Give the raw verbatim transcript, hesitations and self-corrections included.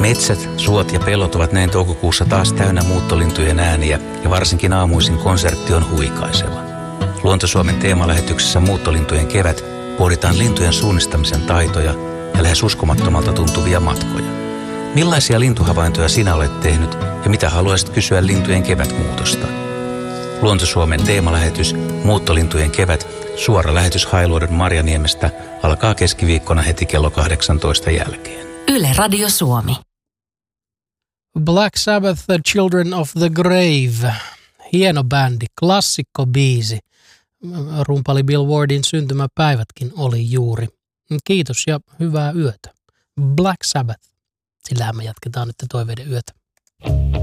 Metsät, suot ja pellot ovat näin toukokuussa taas täynnä muuttolintujen ääniä ja varsinkin aamuisin konsertti on huikaiseva. Luontosuomen teemalähetyksessä Muuttolintujen kevät pohditaan lintujen suunnistamisen taitoja ja lähes uskomattomalta tuntuvia matkoja. Millaisia lintuhavaintoja sinä olet tehnyt ja mitä haluaisit kysyä lintujen kevätmuutosta? Luontosuomen teemalähetys Muuttolintujen kevät, suora lähetys Hailuodon Marjaniemestä, alkaa keskiviikkona heti kello kahdeksantoista jälkeen. Yle Radio Suomi. Black Sabbath, The Children of the Grave. Hieno bändi, klassikko biisi. Rumpali Bill Wardin syntymäpäivätkin oli juuri. Kiitos ja hyvää yötä. Black Sabbath. Sillähän me jatketaan nyt toiveiden yötä.